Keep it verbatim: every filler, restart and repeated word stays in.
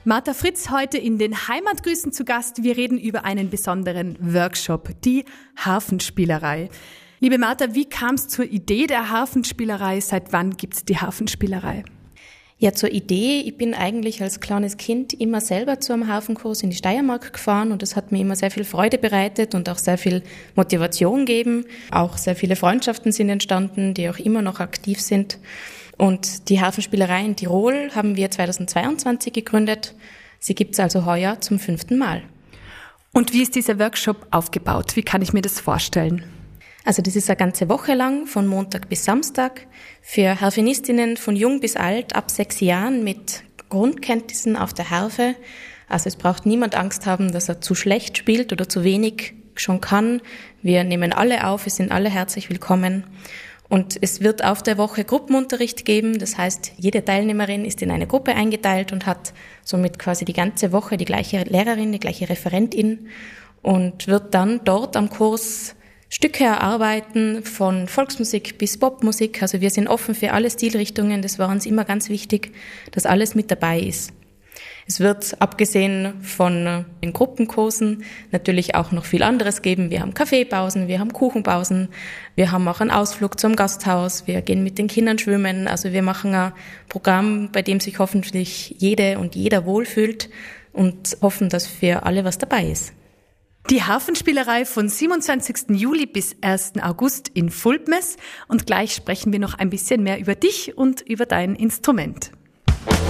Martha Fritz heute in den Heimatgrüßen zu Gast. Wir reden über einen besonderen Workshop, die Harfenspielerei. Liebe Martha, wie kam es zur Idee der Harfenspielerei? Seit wann gibt es die Harfenspielerei? Ja, zur Idee. Ich bin eigentlich als kleines Kind immer selber zu einem Harfenkurs in die Steiermark gefahren und das hat mir immer sehr viel Freude bereitet und auch sehr viel Motivation gegeben. Auch sehr viele Freundschaften sind entstanden, die auch immer noch aktiv sind. Und die Harfenspielerei in Tirol haben wir zweitausendzweiundzwanzig gegründet. Sie gibt's also heuer zum fünften Mal. Und wie ist dieser Workshop aufgebaut? Wie kann ich mir das vorstellen? Also das ist eine ganze Woche lang, von Montag bis Samstag, für Harfenistinnen von jung bis alt, ab sechs Jahren mit Grundkenntnissen auf der Harfe. Also es braucht niemand Angst haben, dass er zu schlecht spielt oder zu wenig schon kann. Wir nehmen alle auf, wir sind alle herzlich willkommen. Und es wird auf der Woche Gruppenunterricht geben. Das heißt, jede Teilnehmerin ist in eine Gruppe eingeteilt und hat somit quasi die ganze Woche die gleiche Lehrerin, die gleiche Referentin und wird dann dort am Kurs Stücke erarbeiten, von Volksmusik bis Popmusik. Also wir sind offen für alle Stilrichtungen. Das war uns immer ganz wichtig, dass alles mit dabei ist. Es wird, abgesehen von den Gruppenkursen, natürlich auch noch viel anderes geben. Wir haben Kaffeepausen, wir haben Kuchenpausen, wir haben auch einen Ausflug zum Gasthaus, wir gehen mit den Kindern schwimmen. Also wir machen ein Programm, bei dem sich hoffentlich jede und jeder wohlfühlt und hoffen, dass für alle was dabei ist. Die Harfenspielerei von siebenundzwanzigsten Juli bis ersten August in Fulpmes. Und gleich sprechen wir noch ein bisschen mehr über dich und über dein Instrument.